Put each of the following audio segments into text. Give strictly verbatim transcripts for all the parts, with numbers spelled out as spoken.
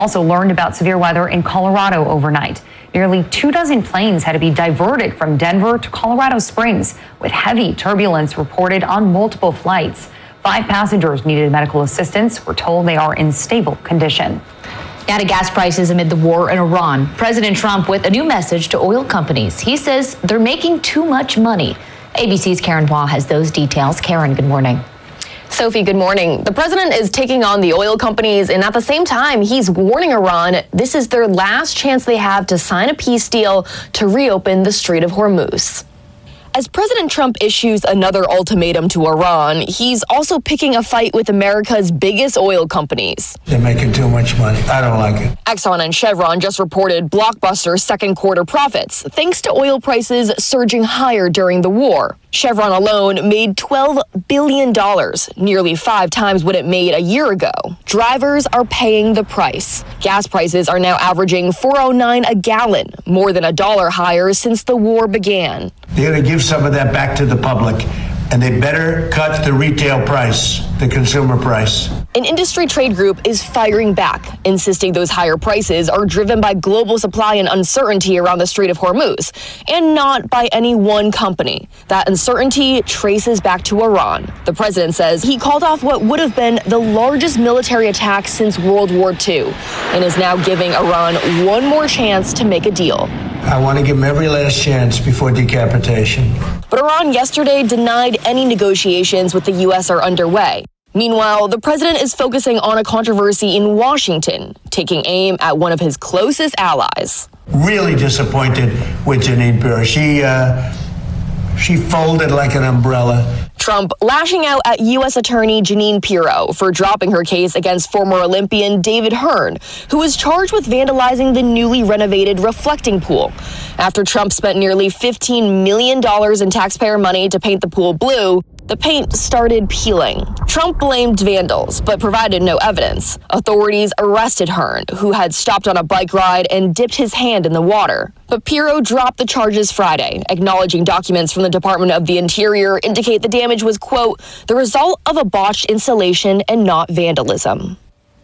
Also learned about severe weather in Colorado overnight. Nearly two dozen planes had to be diverted from Denver to Colorado Springs, with heavy turbulence reported on multiple flights. Five passengers needed medical assistance. We're told they are in stable condition. Now to gas prices amid the war in Iran. President Trump with a new message to oil companies. He says they're making too much money. A B C's Karen Hua has those details. Karen, good morning. Sophie, good morning. The president is taking on the oil companies, and at the same time, he's warning Iran this is their last chance they have to sign a peace deal to reopen the Strait of Hormuz. As President Trump issues another ultimatum to Iran, he's also picking a fight with America's biggest oil companies. They're making too much money. I don't like it. Exxon and Chevron just reported blockbuster second quarter profits, thanks to oil prices surging higher during the war. Chevron alone made twelve billion dollars, nearly five times what it made a year ago. Drivers are paying the price. Gas prices are now averaging four oh nine a gallon, more than a dollar higher since the war began. They're going to give some of that back to the public, and they better cut the retail price, the consumer price. An industry trade group is firing back, insisting those higher prices are driven by global supply and uncertainty around the Strait of Hormuz, and not by any one company. That uncertainty traces back to Iran. The president says he called off what would have been the largest military attack since World War Two, and is now giving Iran one more chance to make a deal. I want to give them every last chance before decapitation. But Iran yesterday denied any negotiations with the U S are underway. Meanwhile, the president is focusing on a controversy in Washington, taking aim at one of his closest allies. Really disappointed with Jeanine Pirro. She, uh, she folded like an umbrella. Trump lashing out at U S Attorney Jeanine Pirro for dropping her case against former Olympian David Hearn, who was charged with vandalizing the newly renovated reflecting pool. After Trump spent nearly fifteen million dollars in taxpayer money to paint the pool blue, the paint started peeling. Trump blamed vandals, but provided no evidence. Authorities arrested Hearn, who had stopped on a bike ride and dipped his hand in the water. But Pirro dropped the charges Friday, acknowledging documents from the Department of the Interior indicate the damage was, quote, the result of a botched installation and not vandalism.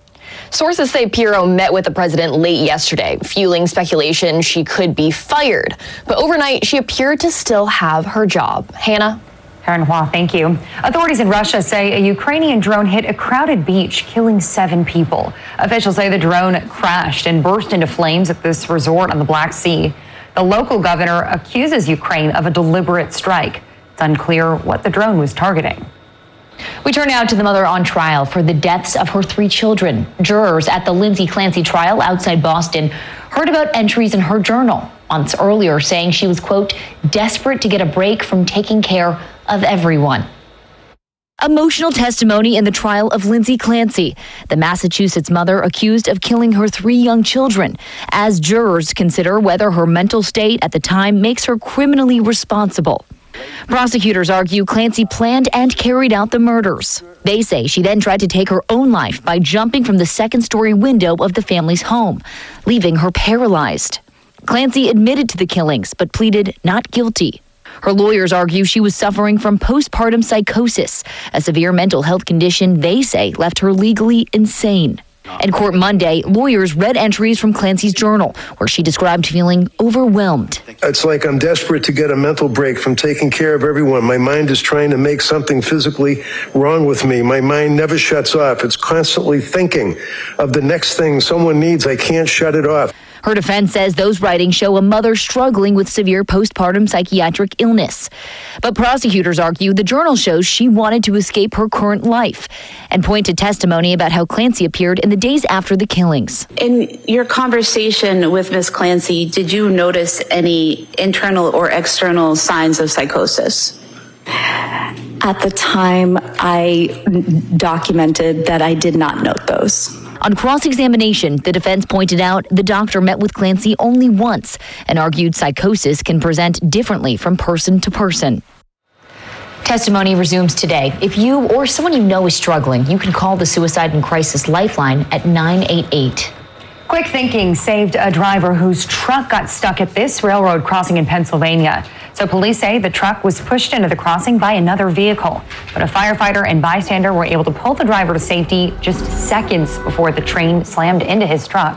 Sources say Pirro met with the president late yesterday, fueling speculation she could be fired. But overnight, she appeared to still have her job. Hannah? Karen Hua, thank you. Authorities in Russia say a Ukrainian drone hit a crowded beach, killing seven people. Officials say the drone crashed and burst into flames at this resort on the Black Sea. The local governor accuses Ukraine of a deliberate strike. It's unclear what the drone was targeting. We turn now to the mother on trial for the deaths of her three children. Jurors at the Lindsay Clancy trial outside Boston heard about entries in her journal months earlier saying she was, quote, desperate to get a break from taking care of everyone. Emotional testimony in the trial of Lindsay Clancy, the Massachusetts mother accused of killing her three young children, as jurors consider whether her mental state at the time makes her criminally responsible. Prosecutors argue Clancy planned and carried out the murders. They say she then tried to take her own life by jumping from the second-story window of the family's home, leaving her paralyzed. Clancy admitted to the killings, but pleaded not guilty. Her lawyers argue she was suffering from postpartum psychosis, a severe mental health condition they say left her legally insane. In court Monday, lawyers read entries from Clancy's journal, where she described feeling overwhelmed. It's like I'm desperate to get a mental break from taking care of everyone. My mind is trying to make something physically wrong with me. My mind never shuts off. It's constantly thinking of the next thing someone needs. I can't shut it off. Her defense says those writings show a mother struggling with severe postpartum psychiatric illness. But prosecutors argue the journal shows she wanted to escape her current life and point to testimony about how Clancy appeared in the days after the killings. In your conversation with Miz Clancy, did you notice any internal or external signs of psychosis? At the time, I documented that I did not note those. On cross-examination, the defense pointed out the doctor met with Clancy only once and argued psychosis can present differently from person to person. Testimony resumes today. If you or someone you know is struggling, you can call the Suicide and Crisis Lifeline at nine eight eight. Quick thinking saved a driver whose truck got stuck at this railroad crossing in Pennsylvania. So police say the truck was pushed into the crossing by another vehicle, but a firefighter and bystander were able to pull the driver to safety just seconds before the train slammed into his truck.